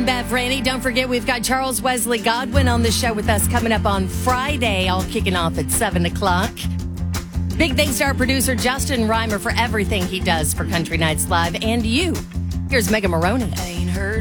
Bev Franny. Don't forget, we've got Charles Wesley Godwin on the show with us coming up on Friday, all kicking off at 7 o'clock. Big thanks to our producer, Justin Reimer, for everything he does for Country Nights Live and you. Here's Megan Maroney.